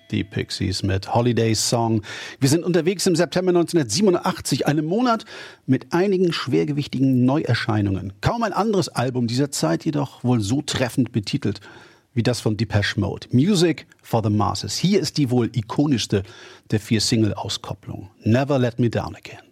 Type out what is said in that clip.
Die Pixies mit Holiday Song. Wir sind unterwegs im September 1987, einem Monat mit einigen schwergewichtigen Neuerscheinungen. Kaum ein anderes Album dieser Zeit, jedoch wohl so treffend betitelt wie das von Depeche Mode. Music for the Masses. Hier ist die wohl ikonischste der 4 Single-Auskopplungen. Never Let Me Down Again.